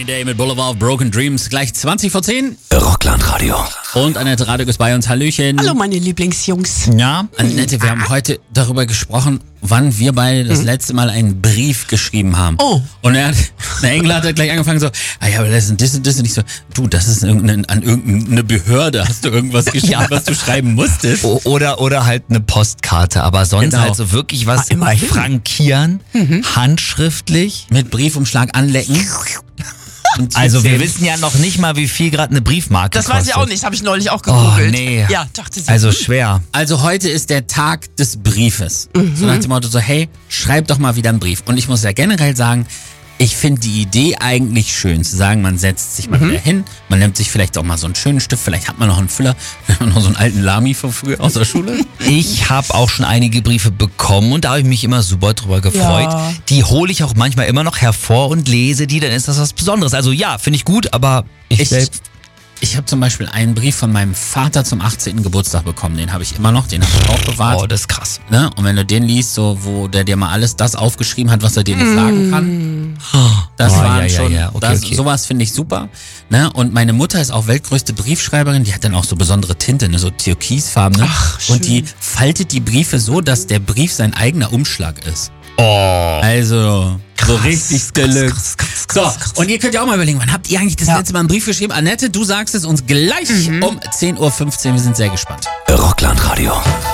Day mit Boulevard of Broken Dreams. Gleich 20 vor 10. Rockland-Radio. Und Annette Radek ist bei uns. Hallöchen. Hallo meine Lieblingsjungs. Ja, Annette, wir haben heute darüber gesprochen, wann wir beide das letzte Mal einen Brief geschrieben haben. Oh. Und der Engel hat gleich angefangen so, aber das und das und das. Und ich so, du, das ist an irgendeine Behörde. Hast du irgendwas geschrieben, was du schreiben musstest? Oder halt eine Postkarte, aber sonst Genau. halt so wirklich was immerhin. frankieren, handschriftlich. Mit Briefumschlag anlecken. Und Also wir zählen. wissen ja noch nicht mal, wie viel gerade eine Briefmarke Das kostet. weiß ich auch nicht, habe ich neulich auch gegoogelt. Oh, nee. Ja, dachte sie. Also schwer. Also heute ist der Tag des Briefes. So nach dem Motto so, hey, schreib doch mal wieder einen Brief. Und ich muss ja generell sagen, ich finde die Idee eigentlich schön, zu sagen, man setzt sich mal wieder hin, man nimmt sich vielleicht auch mal so einen schönen Stift, vielleicht hat man noch einen Füller, noch so einen alten Lami von früher aus der Schule. Ich habe auch schon einige Briefe bekommen und da habe ich mich immer super drüber gefreut. Ja. Die hole ich auch manchmal immer noch hervor und lese die, dann ist das was Besonderes. Also ja, finde ich gut, aber ich selbst... Ich habe zum Beispiel einen Brief von meinem Vater zum 18. Geburtstag bekommen, den habe ich immer noch, den habe ich auch bewahrt. Oh, das ist krass. Ne? Und wenn du den liest, so wo der dir mal alles das aufgeschrieben hat, was er dir nicht sagen kann, das waren schon, Okay. sowas finde ich super. Ne? Und meine Mutter ist auch weltgrößte Briefschreiberin, die hat dann auch so besondere Tinte, ne? So türkisfarben. Ne? Ach, schön. Und die faltet die Briefe so, dass der Brief sein eigener Umschlag ist. Oh. Also, so richtig Deluxe. So, und ihr könnt ja auch mal überlegen, wann habt ihr eigentlich das letzte Mal einen Brief geschrieben? Annette, du sagst es uns gleich um 10.15 Uhr. Wir sind sehr gespannt. Rockland-Radio.